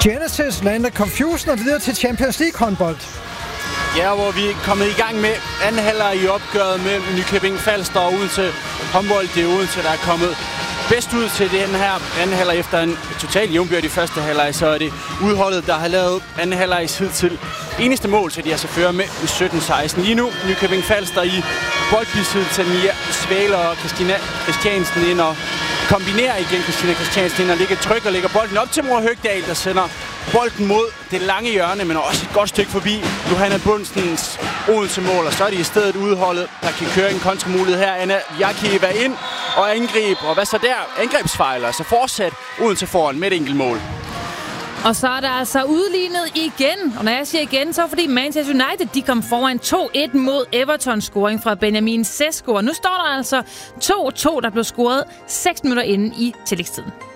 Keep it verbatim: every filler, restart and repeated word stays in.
Genesis lander Confusion og videre til Champions League håndbold. Ja, hvor vi er kommet i gang med anden halvleg i opgøret mellem Nykøbing Falster og Odense håndbold. Det er Odense, der er kommet bedst ud til den her anden halvleg efter en total jævnbyrd i første halvleg. Så er det udholdet, der har lavet anden halvleg hidtil. Eneste mål, så de altså fører med sytten seksten. Lige nu Nykøbing Falster i boldbesiddelse. Mia Svaler og Christina Christiansen ind og kombinerer igen Christina Christiansen ind og ligger tryk og lægger bolden op til Mor Høgdal, der sender bolden mod det lange hjørne, men også et godt stykke forbi Johanna Bundsens Odense-mål. Og så er det i stedet udholdet, der kan køre en kontramulighed her. Anna Jakieva ind og angreb. Og hvad så der? Angrebsfejl. Altså fortsat Odense foran med et enkelt mål. Og så er der altså udlignet igen. Og når jeg siger igen, så er det fordi Manchester United de kom foran to et mod Everton-scoring fra Benjamin Sesko. Og nu står der altså to to, der blev scoret seks minutter inde i tillægstiden.